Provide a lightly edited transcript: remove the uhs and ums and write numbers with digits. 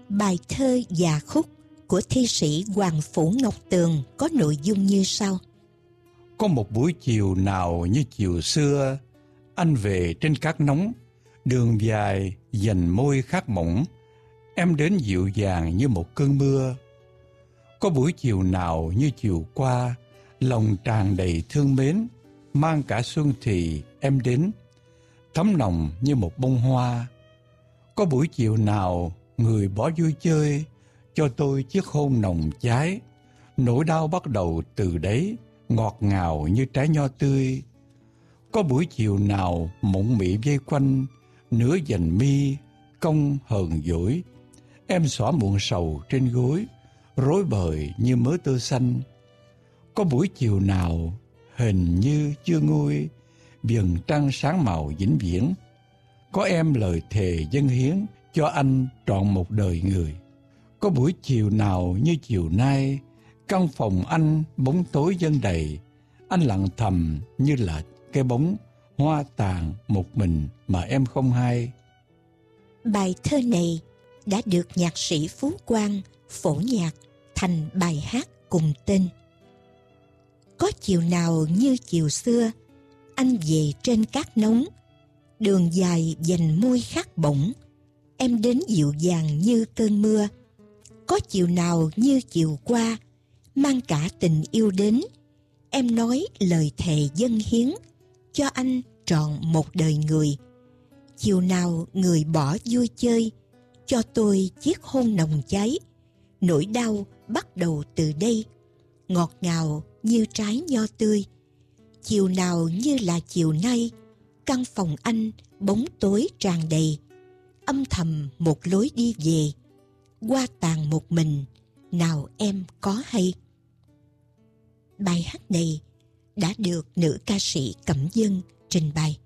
Bài thơ Dạ Khúc của thi sĩ Hoàng Phủ Ngọc Tường có nội dung như sau. Có một buổi chiều nào như chiều xưa, anh về trên cát nóng, đường dài dành môi khát mỏng, em đến dịu dàng như một cơn mưa. Có buổi chiều nào như chiều qua, lòng tràn đầy thương mến, mang cả xuân thì em đến, thắm nồng như một bông hoa. Có buổi chiều nào người bỏ vui chơi, cho tôi chiếc hôn nồng cháy, nỗi đau bắt đầu từ đấy, ngọt ngào như trái nho tươi. Có buổi chiều nào mộng mị vây quanh, nửa dành mi, cong hờn dỗi, em xõa muộn sầu trên gối, rối bời như mớ tơ xanh. Có buổi chiều nào hình như chưa nguôi, vầng trăng sáng màu vĩnh viễn, có em lời thề dâng hiến cho anh trọn một đời người. Có buổi chiều nào như chiều nay, căn phòng anh bóng tối dâng đầy, anh lặng thầm như là cái bóng hoa tàn một mình mà em không hay. Bài thơ này đã được nhạc sĩ Phú Quang phổ nhạc thành bài hát cùng tên. Có chiều nào như chiều xưa, anh về trên cát nóng, đường dài dành môi khát bỏng, em đến dịu dàng như cơn mưa. Có chiều nào như chiều qua, mang cả tình yêu đến, em nói lời thề dâng hiến cho anh trọn một đời người. Chiều nào người bỏ vui chơi, cho tôi chiếc hôn nồng cháy, nỗi đau bắt đầu từ đây, ngọt ngào như trái nho tươi. Chiều nào như là chiều nay, căn phòng anh bóng tối tràn đầy, âm thầm một lối đi về, hoa tàn một mình, nào em có hay. Bài hát này đã được nữ ca sĩ Cẩm Dân trình bày.